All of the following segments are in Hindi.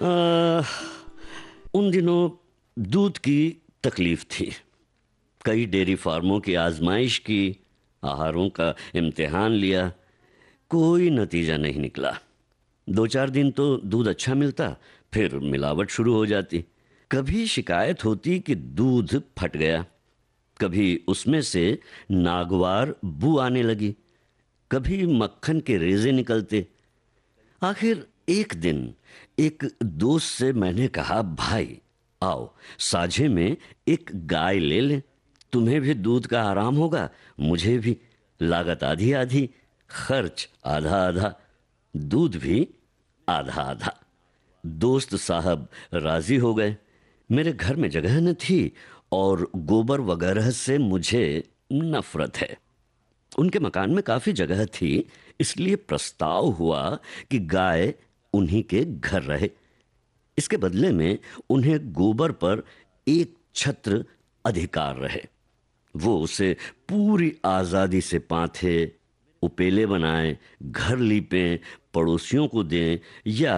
आ, उन दिनों दूध की तकलीफ थी। कई डेयरी फार्मों की आजमाइश की, आहारों का इम्तिहान लिया, कोई नतीजा नहीं निकला। 2-4 दिन तो दूध अच्छा मिलता, फिर मिलावट शुरू हो जाती। कभी शिकायत होती कि दूध फट गया, कभी उसमें से नागवार बू आने लगी, कभी मक्खन के रेजे निकलते। आखिर एक दिन एक दोस्त से मैंने कहा, भाई आओ साझे में एक गाय ले लें, तुम्हें भी दूध का आराम होगा, मुझे भी। लागत आधी आधी, खर्च आधा आधा, दूध भी आधा आधा। दोस्त साहब राजी हो गए। मेरे घर में जगह न थी और गोबर वगैरह से मुझे नफरत है। उनके मकान में काफी जगह थी, इसलिए प्रस्ताव हुआ कि गाय उन्हीं के घर रहे। इसके बदले में उन्हें गोबर पर एक छत्र अधिकार रहे। वो उसे पूरी आजादी से पाथे, उपेले बनाएं, घर लीपें, पड़ोसियों को दें या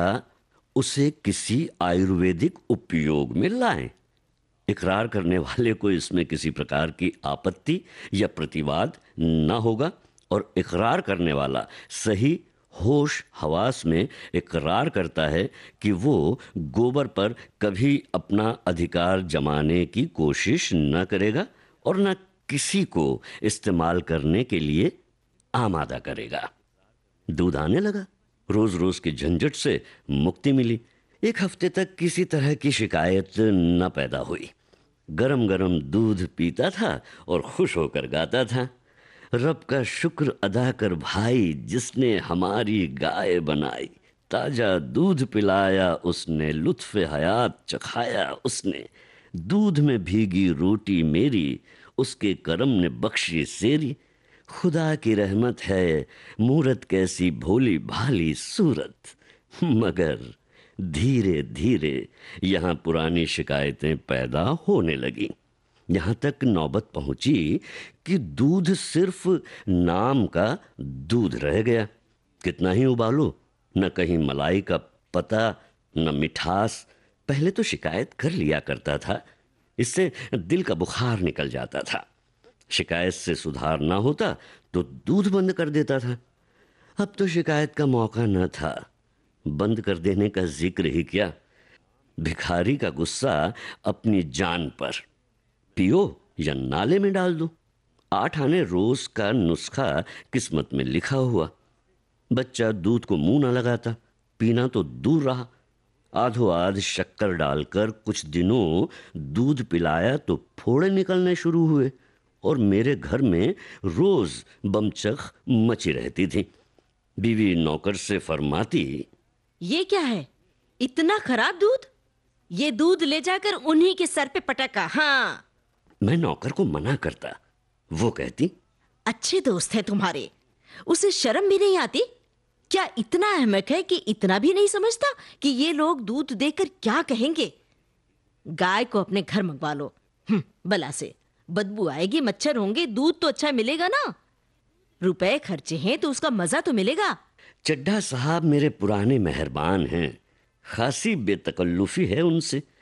उसे किसी आयुर्वेदिक उपयोग में लाएं। इकरार करने वाले को इसमें किसी प्रकार की आपत्ति या प्रतिवाद ना होगा, और इकरार करने वाला सही होश हवास में इकरार करता है कि वो गोबर पर कभी अपना अधिकार जमाने की कोशिश न करेगा और न किसी को इस्तेमाल करने के लिए आमादा करेगा। दूध आने लगा, रोज रोज की झंझट से मुक्ति मिली। एक हफ्ते तक किसी तरह की शिकायत न पैदा हुई। गरम गरम दूध पीता था और खुश होकर गाता था, रब का शुक्र अदा कर भाई, जिसने हमारी गाय बनाई, ताजा दूध पिलाया उसने, लुत्फ़ हयात चखाया उसने, दूध में भीगी रोटी मेरी, उसके करम ने बख्शी सेरी, खुदा की रहमत है, मूरत कैसी भोली भाली सूरत। मगर धीरे धीरे यहाँ पुरानी शिकायतें पैदा होने लगी। यहाँ तक नौबत पहुंची कि दूध सिर्फ नाम का दूध रह गया। कितना ही उबालो, न कहीं मलाई का पता, न मिठास। पहले तो शिकायत कर लिया करता था, इससे दिल का बुखार निकल जाता था। शिकायत से सुधार ना होता तो दूध बंद कर देता था। अब तो शिकायत का मौका न था, बंद कर देने का जिक्र ही क्या। भिखारी का गुस्सा अपनी जान पर, पियो या नाले में डाल दो। 8 आने रोज का नुस्खा किस्मत में लिखा हुआ। बच्चा दूध को मुंह ना लगाता, पीना तो दूर रहा। आधो आध शक्कर डालकर कुछ दिनों दूध पिलाया तो फोड़े निकलने शुरू हुए और मेरे घर में रोज बमचक मची रहती थी। बीवी नौकर से फरमाती, ये क्या है, इतना खराब दूध? ये दूध ले जाकर उन्हीं के सर पे पटका। हाँ। मैं नौकर को मना करता। वो कहती, अच्छे दोस्त है तुम्हारे, उसे शर्म भी नहीं आती? क्या इतना अहमक है कि इतना भी नहीं समझता कि ये लोग दूध देकर क्या कहेंगे? गाय को अपने घर मंगवा लो। बला से बदबू आएगी, मच्छर होंगे, दूध तो अच्छा मिलेगा ना। रुपए खर्चे हैं तो उसका मजा तो मिलेगा। चड्ढा साहब मेरे पुराने मेहरबान हैं, खासी बेतकल्लुफी है उनसे।